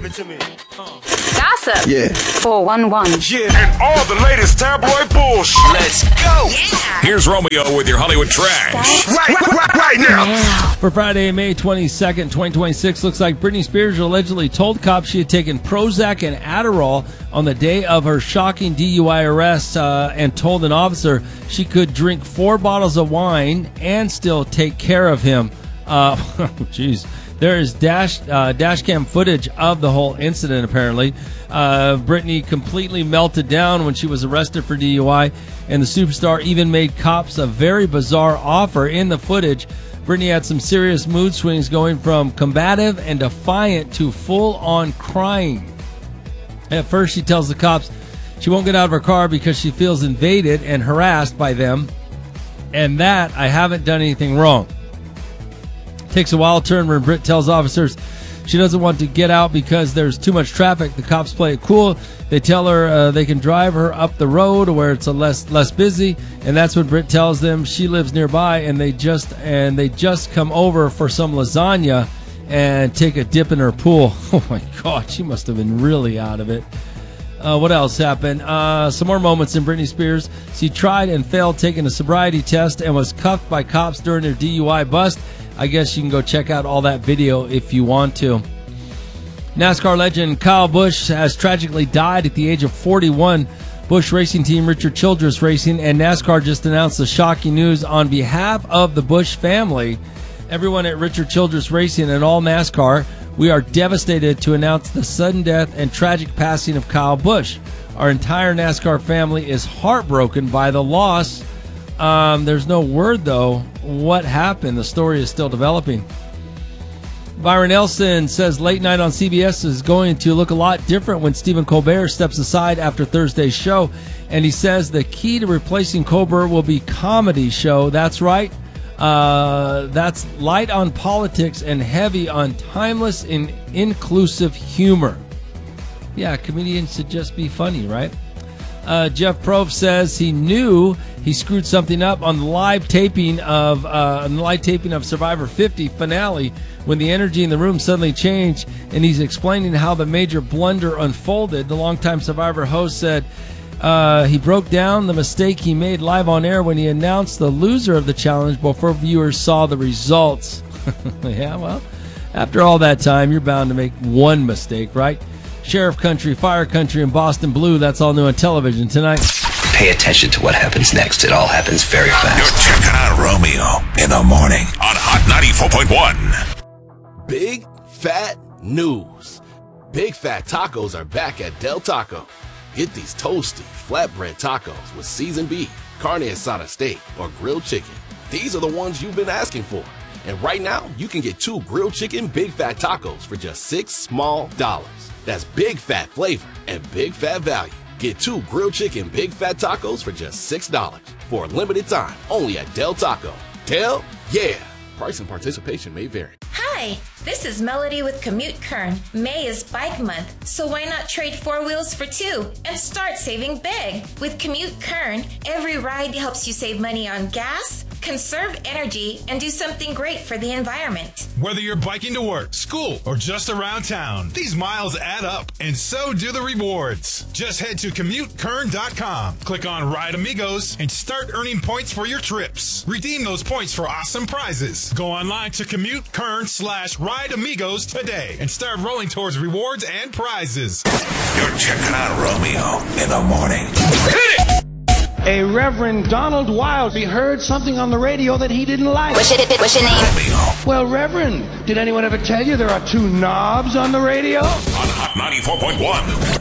it to me. Gossip. Yeah. 411. Yeah, and all the latest tabloid bullshit. Let's go. Yeah. Here's Romeo with your Hollywood trash. Right now. For Friday, May 22nd, 2026, looks like Britney Spears allegedly told cops she had taken Prozac and Adderall on the day of her shocking DUI arrest and told an officer she could drink 4 bottles of wine and still take care of him. Jeez. There is dash cam footage of the whole incident, apparently. Britney completely melted down when she was arrested for DUI, and the superstar even made cops a very bizarre offer. In the footage, Britney had some serious mood swings, going from combative and defiant to full-on crying. At first, she tells the cops she won't get out of her car because she feels invaded and harassed by them, and that I haven't done anything wrong. Takes a wild turn when Britt tells officers she doesn't want to get out because there's too much traffic. The cops play it cool. They tell her they can drive her up the road where it's less busy, and that's when Britt tells them she lives nearby, and they just come over for some lasagna and take a dip in her pool. Oh my God, she must have been really out of it. What else happened? Some more moments in Britney Spears. She tried and failed taking a sobriety test and was cuffed by cops during her DUI bust. I guess you can go check out all that video if you want to. NASCAR legend Kyle Busch has tragically died at the age of 41. Busch Racing Team, Richard Childress Racing, and NASCAR just announced the shocking news on behalf of the Busch family. Everyone at Richard Childress Racing and all NASCAR, we are devastated to announce the sudden death and tragic passing of Kyle Busch. Our entire NASCAR family is heartbroken by the loss. There's no word, though, what happened. The story is still developing. Byron Nelson says late night on CBS is going to look a lot different when Stephen Colbert steps aside after Thursday's show. And he says the key to replacing Colbert will be comedy show. That's right. That's light on politics and heavy on timeless and inclusive humor. Yeah, comedians should just be funny, right? Jeff Probst says he knew he screwed something up on the live taping of Survivor 50 finale when the energy in the room suddenly changed, and he's explaining how the major blunder unfolded. The longtime Survivor host said he broke down the mistake he made live on air when he announced the loser of the challenge before viewers saw the results. Yeah, well, after all that time, you're bound to make one mistake, right? Sheriff Country, Fire Country, and Boston Blue. That's all new on television tonight. Pay attention to what happens next. It all happens very fast. You're checking out Romeo in the morning on Hot 94.1. Big fat news. Big Fat Tacos are back at Del Taco. Get these toasty, flatbread tacos with seasoned beef, carne asada steak, or grilled chicken. These are the ones you've been asking for. And right now, you can get 2 grilled chicken Big Fat Tacos for just $6 small. That's big fat flavor and big fat value. Get 2 grilled chicken Big Fat Tacos for just $6 for a limited time only at Del Taco. Del, yeah. Price and participation may vary. Hi, this is Melody with Commute Kern. May is bike month, so why not trade 4 wheels for 2 and start saving big? With Commute Kern, every ride helps you save money on gas, conserve energy, and do something great for the environment. Whether you're biking to work, school, or just around town, these miles add up, and so do the rewards. Just head to CommuteKern.com, click on Ride Amigos, and start earning points for your trips. Redeem those points for awesome prizes. Go online to CommuteKern/Ride Amigos today and start rolling towards rewards and prizes. You're checking out Romeo in the morning. Hit it! A Reverend Donald Wildby heard something on the radio that he didn't like. What's your name? Romeo. Well, Reverend, did anyone ever tell you there are 2 knobs on the radio? On Hot 94.1.